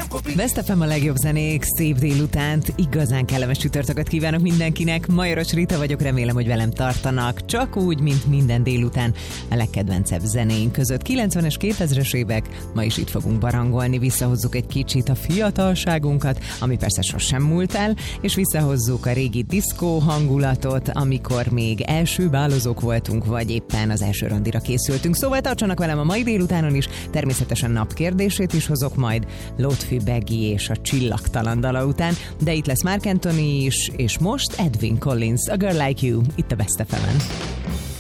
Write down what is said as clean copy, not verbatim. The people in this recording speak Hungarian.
Best FM a legjobb zenék, szép délutánt, igazán kellemes csütörtököt kívánok mindenkinek. Majoros Rita vagyok, remélem, hogy velem tartanak, csak úgy, mint minden délután a legkedvencebb zenéink között. 90-es, 2000-es évek, ma is itt fogunk barangolni, visszahozzuk egy kicsit a fiatalságunkat, ami persze sosem múlt el, és visszahozzuk a régi diszkó hangulatot, amikor még első bálozók voltunk, vagy éppen az első randira készültünk. Szóval tartsanak velem a mai délutánon is, természetesen napkérdését is hozok majd, Lotfi Beggy és a Csillagtalan dala után, de itt lesz Mark Anthony is, és most Edwyn Collins, A Girl Like You, itt a Best FM-en.